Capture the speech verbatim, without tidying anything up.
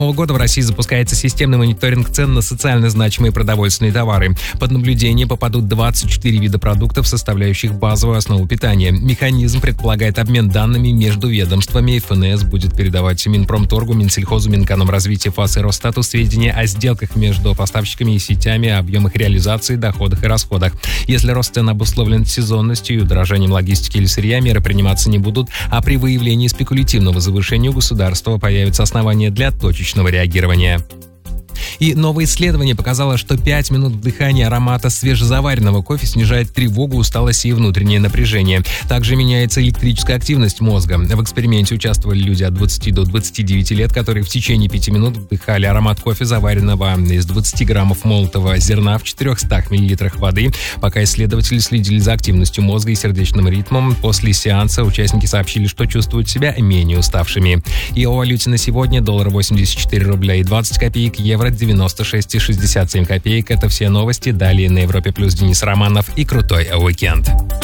Года в России запускается системный мониторинг цен на социально значимые продовольственные товары. Под наблюдение попадут двадцать четыре вида продуктов, составляющих базовую основу питания. Механизм предполагает обмен данными между ведомствами. эф эн эс будет передавать Минпромторгу, Минсельхозу, Минэкономразвития, ФАС и Росстату сведения о сделках между поставщиками и сетями, объемах реализации, доходах и расходах. Если рост цен обусловлен сезонностью и удорожанием логистики или сырья, меры приниматься не будут, а при выявлении спекулятивного завышения у государства появятся основания для точечного реагирования. И новое исследование показало, что пять минут вдыхания аромата свежезаваренного кофе снижает тревогу, усталость и внутреннее напряжение. Также меняется электрическая активность мозга. В эксперименте участвовали люди от двадцати до двадцати девяти лет, которые в течение пяти минут вдыхали аромат кофе, заваренного из двадцати граммов молотого зерна в четырехстах миллилитрах воды. Пока исследователи следили за активностью мозга и сердечным ритмом, после сеанса участники сообщили, что чувствуют себя менее уставшими. И о валюте на сегодня: доллар восемьдесят четыре рубля и двадцать копеек, евро девяносто шесть и шестьдесят семь копеек. Это все новости. Далее на Европе Плюс Денис Романов и крутой уикенд.